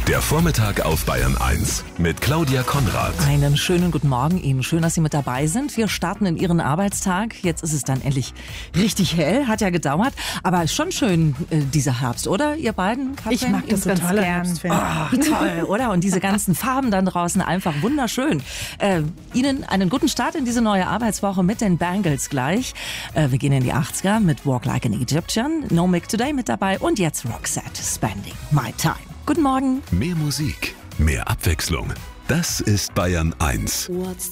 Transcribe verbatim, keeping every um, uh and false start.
Der Vormittag auf Bayern eins mit Claudia Konrad. Einen schönen guten Morgen Ihnen. Schön, dass Sie mit dabei sind. Wir starten in Ihren Arbeitstag. Jetzt ist es dann endlich richtig hell. Hat ja gedauert. Aber ist schon schön, äh, dieser Herbst, oder? Ihr beiden? Katrin? Ich mag das ganz total gern. Oh, toll, oder? Und diese ganzen Farben dann draußen, einfach wunderschön. Äh, Ihnen einen guten Start in diese neue Arbeitswoche mit den Bangles gleich. Äh, wir gehen in die achtziger mit Walk Like an Egyptian. No Mic Today mit dabei. Und jetzt Roxette, Spending My Time. Guten Morgen. Mehr Musik, mehr Abwechslung. Das ist Bayern eins. What's